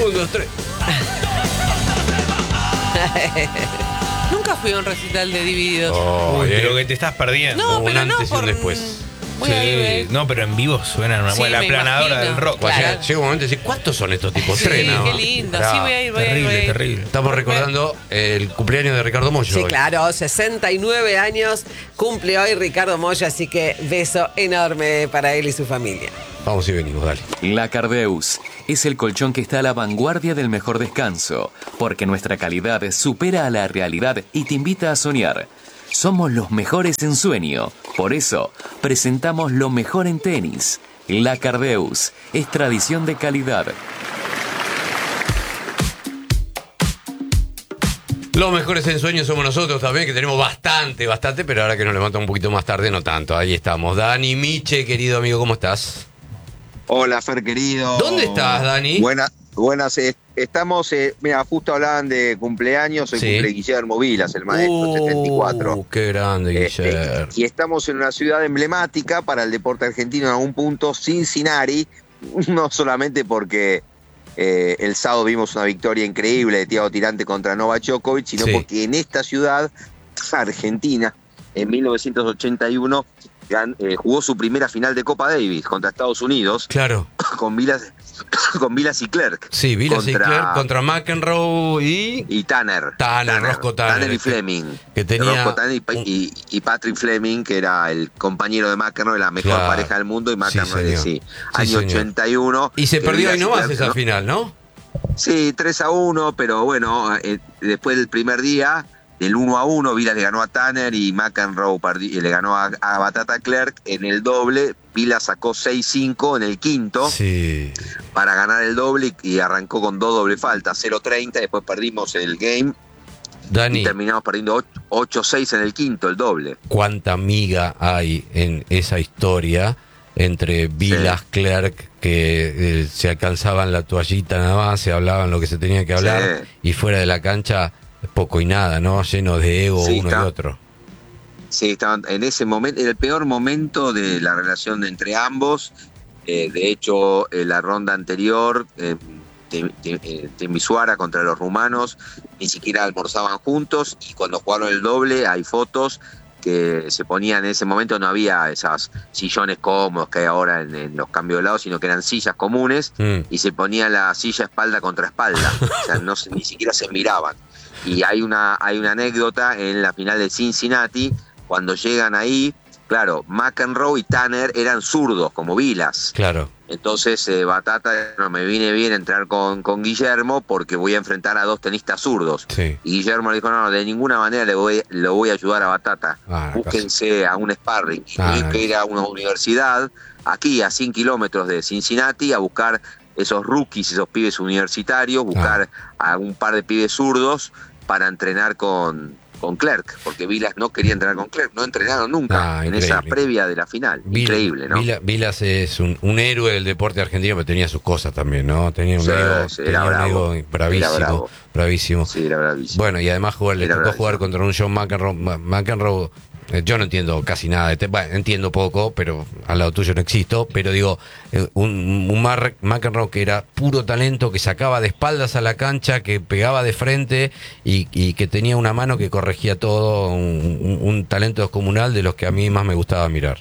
1, 2, 3. Nunca fui a un recital de Divididos. Oh, De lo que te estás perdiendo. No, un pero no antes y un por... después. Voy a ir, No, pero en vivo suena una Sí, la me aplanadora imagino. del rock. Claro. Llega un momento y decís, ¿cuántos son estos tipos? Sí, 3 nada qué más. lindo. Pará. Sí, voy a ir, voy a ir. Terrible, terrible. Estamos recordando el cumpleaños de Ricardo Mollo. Sí, hoy. claro, 69 años cumple hoy Ricardo Mollo, así que beso enorme para él y su familia. Vamos y venimos, dale. La Cardeus es el colchón que está a la vanguardia del mejor descanso, porque nuestra calidad supera a la realidad y te invita a soñar. Somos los mejores en sueño, por eso presentamos lo mejor en tenis. La Cardeus es tradición de calidad. Los mejores ensueños somos nosotros también, que tenemos bastante, pero ahora que nos levanta un poquito más tarde, no tanto. Ahí estamos. Dani Miche, querido amigo, ¿cómo estás? Hola, Fer, querido. ¿Dónde estás, Dani? Buenas. Estamos, mira, justo hablaban de cumpleaños, hoy Sí. cumple Guillermo Vilas, el maestro, 74. Qué grande, Guillermo. Y estamos en una ciudad emblemática para el deporte argentino en algún punto, Cincinnati, no solamente porque el sábado vimos una victoria increíble de Thiago Tirante contra Novak Djokovic, sino Sí. porque en esta ciudad, Argentina, en 1981, jugó su primera final de Copa Davis contra Estados Unidos, Claro. con Vilas y Clerc. Sí, Vilas y Clerc contra McEnroe y Tanner. Roscoe Tanner. Tanner y Fleming. Que tenía Roscoe Tanner y Patrick Fleming, que era el compañero de McEnroe, la mejor Claro. pareja del mundo, y McEnroe, señor. sí. Sí, Año señor. 81. Y se que perdió ahí Vilas y nomás Clerc, esa ¿no? final, ¿no? Sí, 3-1, pero bueno, después del primer día, del 1-1, Vilas le ganó a Tanner y McEnroe le ganó a Batata Clerc en el doble. Vilas sacó 6-5 en el quinto Sí. para ganar el doble y arrancó con 2 doble faltas, 0-30, después perdimos el game Dani, y terminamos perdiendo 8-6 en el quinto, el doble. cuánta miga hay en esa historia entre Vilas, Clerc, que se alcanzaban la toallita nada más, se hablaban lo que se tenía que hablar, Sí. y fuera de la cancha poco y nada, ¿no? Lleno de ego Sí, uno y otro. Sí, estaban en ese momento, era el peor momento de la relación entre ambos. De hecho, la ronda anterior, Temisuara contra los rumanos, ni siquiera almorzaban juntos, y cuando jugaron el doble hay fotos que se ponían en ese momento, no había esas sillones cómodos que hay ahora en los cambios de lado, sino que eran sillas comunes, y se ponía la silla espalda contra espalda, o sea, ni siquiera se miraban. Y hay una anécdota en la final de Cincinnati, cuando llegan ahí, claro, McEnroe y Tanner eran zurdos, como Vilas. Claro. Entonces Batata, no, me viene bien entrar con Guillermo porque voy a enfrentar a 2 tenistas zurdos. Sí. Y Guillermo le dijo, no, de ninguna manera lo voy a ayudar a Batata. Búsquense a un sparring. Y tuve que ir a una universidad, aquí a 100 kilómetros de Cincinnati, a buscar esos rookies, esos pibes universitarios, buscar a un par de pibes zurdos para entrenar con Clerc, porque Vilas no quería entrenar con Clerc, no entrenaron nunca en esa previa de la final. Increíble, ¿no? Vilas es un héroe del deporte argentino, pero tenía sus cosas también, ¿no? Tenía un ego bravísimo. Bravísimo. Sí, era bravísimo. Bueno, y además le tocó jugar contra un John McEnroe. Yo no entiendo casi nada de bueno, entiendo poco, pero al lado tuyo no existo, pero digo, un McEnroe que era puro talento, que sacaba de espaldas a la cancha, que pegaba de frente y que tenía una mano que corregía todo, un talento descomunal de los que a mí más me gustaba mirar.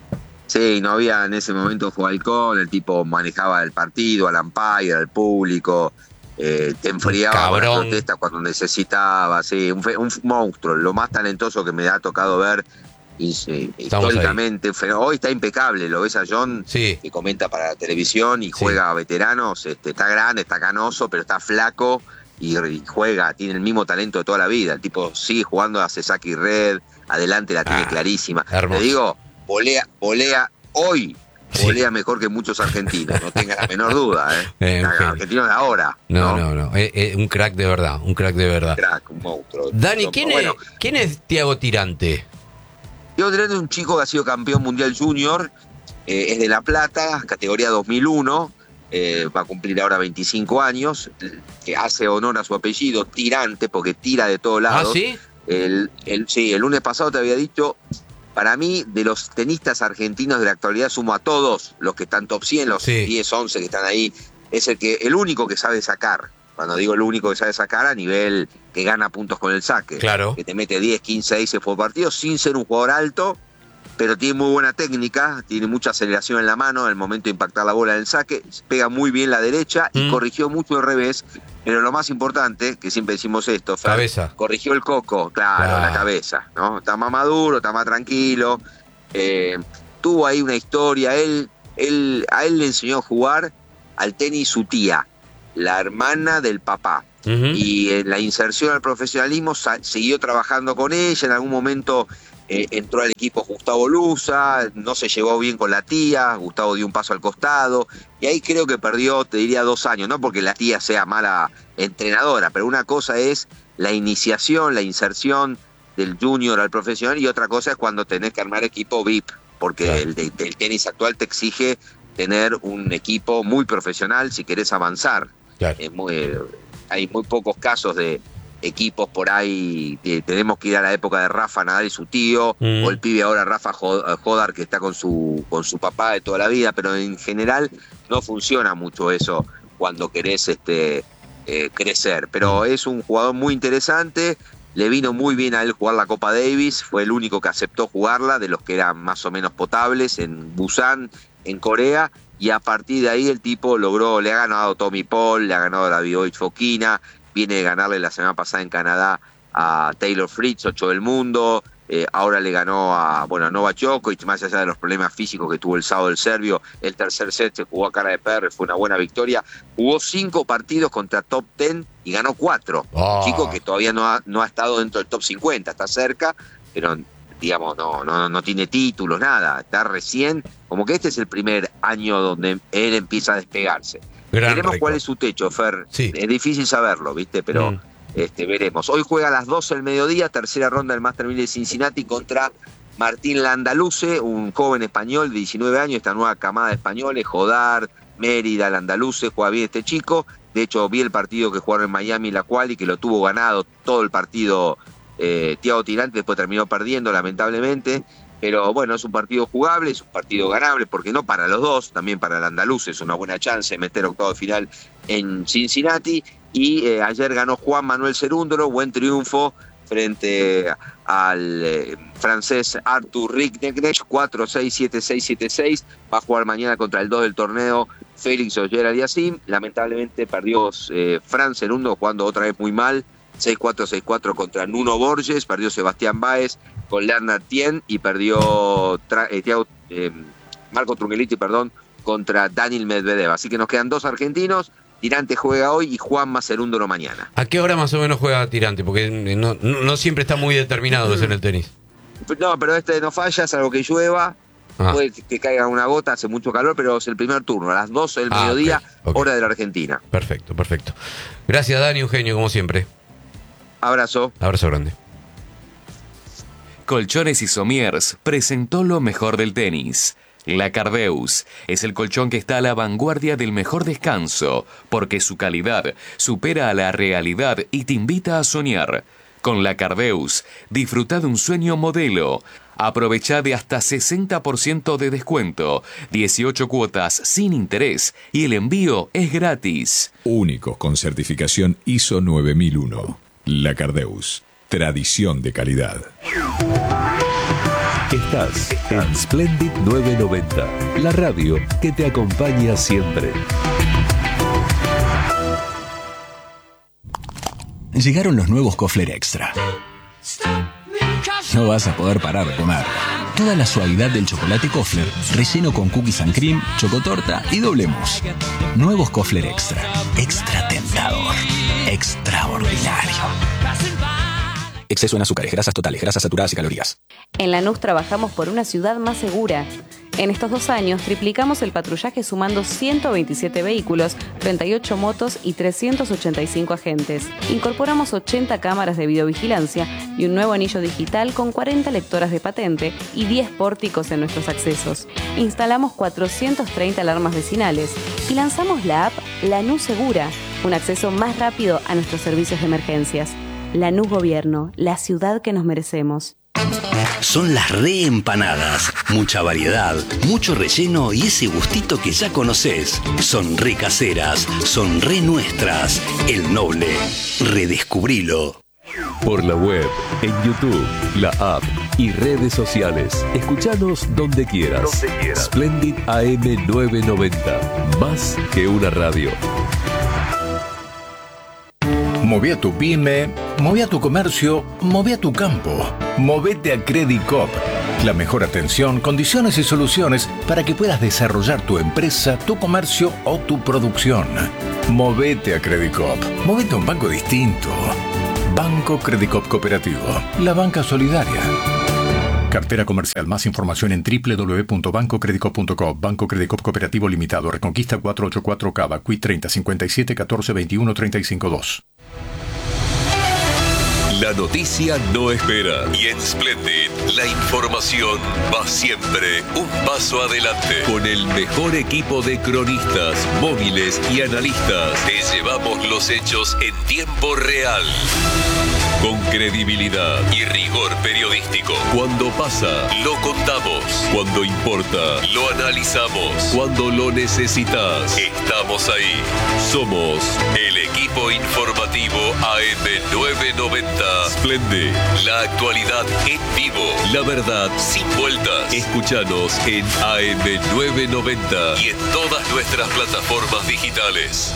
Sí, no había en ese momento alcohol, el tipo manejaba el partido, al umpire, al público, te enfriaba con la protesta cuando necesitaba, sí, un monstruo, lo más talentoso que me ha tocado ver históricamente. Hoy está impecable, lo ves a John, que comenta para la televisión y juega a veteranos, está grande, está canoso, pero está flaco y juega, tiene el mismo talento de toda la vida, el tipo sigue jugando a Sasaki Red, adelante la tiene clarísima. Hermoso. Te digo, volea hoy. Volea mejor que muchos argentinos, no tengas la menor duda, argentinos de ahora. No. Un crack de verdad, un crack de verdad. Un crack, un monstruo. Dani, ¿quién es Thiago Tirante? Thiago Tirante es un chico que ha sido campeón mundial junior, es de La Plata, categoría 2001, va a cumplir ahora 25 años, que hace honor a su apellido, Tirante, porque tira de todos lados. ¿Ah, sí? Sí, el lunes pasado te había dicho. Para mí, de los tenistas argentinos de la actualidad, sumo a todos los que están top 100, los 10, 11 que están ahí es el único que sabe sacar. Cuando digo el único que sabe sacar, a nivel que gana puntos con el saque. Claro. Que te mete 10, 15 aces por partido sin ser un jugador alto, pero tiene muy buena técnica, tiene mucha aceleración en la mano en el momento de impactar la bola en el saque, pega muy bien la derecha y corrigió mucho el revés, pero lo más importante, que siempre decimos esto, Fer, cabeza. Corrigió el coco, claro, la cabeza, ¿no? Está más maduro, está más tranquilo, tuvo ahí una historia, a él le enseñó a jugar al tenis su tía, la hermana del papá. Y en la inserción al profesionalismo siguió trabajando con ella, en algún momento entró al equipo Gustavo Luza, no se llevó bien con la tía, Gustavo dio un paso al costado, y ahí creo que perdió, te diría, 2 años, no porque la tía sea mala entrenadora, pero una cosa es la iniciación, la inserción del junior al profesional, y otra cosa es cuando tenés que armar equipo VIP, porque claro, el tenis actual te exige tener un equipo muy profesional si querés avanzar. Claro. Hay muy pocos casos de equipos por ahí, tenemos que ir a la época de Rafa Nadal y su tío, o el pibe ahora Rafa Jodar, que está con su papá de toda la vida, pero en general no funciona mucho eso cuando querés crecer. Pero es un jugador muy interesante, le vino muy bien a él jugar la Copa Davis, fue el único que aceptó jugarla, de los que eran más o menos potables, en Busan, en Corea, y a partir de ahí el tipo le ha ganado a Tommy Paul, le ha ganado a Davidovich Fokina, viene de ganarle la semana pasada en Canadá a Taylor Fritz, 8 del mundo, ahora le ganó a Novak Djokovic, más allá de los problemas físicos que tuvo el sábado el serbio, el tercer set se jugó a cara de perro, fue una buena victoria, jugó 5 partidos contra top 10 y ganó 4, un chico que todavía no ha estado dentro del top 50, está cerca, pero digamos, no tiene títulos, nada, está recién, como que este es el primer año donde él empieza a despegarse. Veremos cuál es su techo, Fer. Sí. Es difícil saberlo, ¿viste? Pero veremos. Hoy juega a las 12 del mediodía, tercera ronda del Master 1000 de Cincinnati contra Martín Landaluce, un joven español de 19 años, esta nueva camada de españoles, Jodar, Mérida, Landaluce, juega bien este chico. De hecho, vi el partido que jugaron en Miami, la quali, que lo tuvo ganado todo el partido Thiago Tirante, después terminó perdiendo, lamentablemente. Pero bueno, es un partido jugable, es un partido ganable, porque no para los dos, también para el andaluz es una buena chance de meter octavo de final en Cincinnati. Y ayer ganó Juan Manuel Cerúndolo, buen triunfo frente al francés Arthur Rinckx, 4-6, 7-6, 7-6. Va a jugar mañana contra el 2 del torneo, Félix Auger-Aliassime. Lamentablemente perdió Fran Cerúndolo jugando otra vez muy mal, 6-4, 6-4 contra Nuno Borges, perdió Sebastián Báez con Leonard Tien y perdió Marco Trungeliti, contra Daniil Medvedev. Así que nos quedan 2 argentinos. Tirante juega hoy y Juanma Cerúndolo mañana. ¿A qué hora más o menos juega Tirante? Porque no siempre está muy determinado eso en el tenis. No, pero no falla, salvo que llueva. Puede que caiga una gota, hace mucho calor, pero es el primer turno, a las 12 del mediodía, okay. Hora de la Argentina. Perfecto. Gracias, Dani, Eugenio, como siempre. Abrazo. Abrazo grande. Colchones y Somiers presentó lo mejor del tenis. La Cardeus es el colchón que está a la vanguardia del mejor descanso, porque su calidad supera a la realidad y te invita a soñar. Con la Cardeus, disfruta de un sueño modelo. Aprovecha de hasta 60% de descuento, 18 cuotas sin interés y el envío es gratis. Únicos con certificación ISO 9001. La Cardeus, tradición de calidad. Estás en Splendid 990, la radio que te acompaña siempre. Llegaron los nuevos Kofler Extra. No vas a poder parar de comer. Toda la suavidad del chocolate Kofler, relleno con cookies and cream, chocotorta y doble mousse. Nuevos Kofler Extra. Extra tentador. Extraordinario. Exceso en azúcares, grasas totales, grasas saturadas y calorías. En Lanús trabajamos por una ciudad más segura. En estos 2 años triplicamos el patrullaje sumando 127 vehículos, 38 motos y 385 agentes. Incorporamos 80 cámaras de videovigilancia y un nuevo anillo digital con 40 lectoras de patente y 10 pórticos en nuestros accesos. Instalamos 430 alarmas vecinales y lanzamos la app Lanús Segura, un acceso más rápido a nuestros servicios de emergencias. Lanús Gobierno, la ciudad que nos merecemos. Son las reempanadas. mucha variedad, mucho relleno y ese gustito que ya conoces. Son re caseras, son re nuestras. El Noble, redescubrilo. Por la web, en YouTube, la app y redes sociales. Escuchanos donde quieras. Splendid AM 990. Más que una radio. Moví a tu pyme, moví a tu comercio, moví a tu campo. Movete a Credit Coop. La mejor atención, condiciones y soluciones para que puedas desarrollar tu empresa, tu comercio o tu producción. Movete a Credit Coop. Movete a un banco distinto. Banco Credit Coop Cooperativo. La banca solidaria. Cartera comercial. Más información en www.bancocreditcoop.com. Banco Credit Coop Cooperativo Limitado. Reconquista 484 Cava. Qui 30 57 14 21 35 2. La noticia no espera y en Splendid la información va siempre un paso adelante. Con el mejor equipo de cronistas, móviles y analistas, te llevamos los hechos en tiempo real. Con credibilidad y rigor periodístico. Cuando pasa, lo contamos. Cuando importa, lo analizamos. Cuando lo necesitas, estamos ahí. Somos el equipo informativo AM990. Splendid, la actualidad en vivo. La verdad sin vueltas. Escúchanos en AM990 y en todas nuestras plataformas digitales.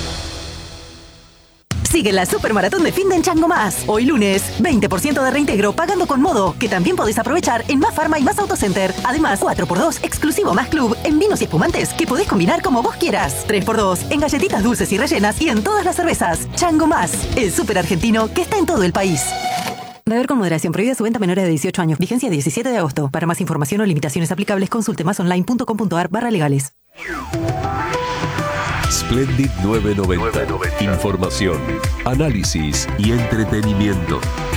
Sigue la Supermaratón de Fin de en Chango Más. Hoy lunes, 20% de reintegro pagando con Modo, que también podés aprovechar en Más Pharma y Más Autocenter. Además, 4x2 exclusivo Más Club en vinos y espumantes que podés combinar como vos quieras. 3x2 en galletitas dulces y rellenas y en todas las cervezas. Chango Más, el súper argentino que está en todo el país. Beber con moderación. Prohibida su venta a menores de 18 años. Vigencia 17 de agosto. Para más información o limitaciones aplicables, consulte masonline.com.ar/legales. Splendid 990. Información, análisis y entretenimiento.